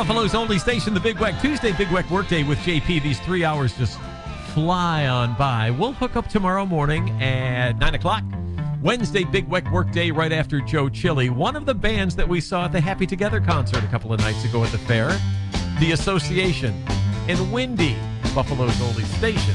Buffalo's Oldie Station, the Big Weck Tuesday, Big Weck Workday with JP. These 3 hours just fly on by. We'll hook up tomorrow morning at 9 o'clock. Wednesday, Big Weck Workday right after Joe Chili. One of the bands that we saw at the Happy Together concert a couple of nights ago at the fair, The Association. And Windy, Buffalo's Oldie Station.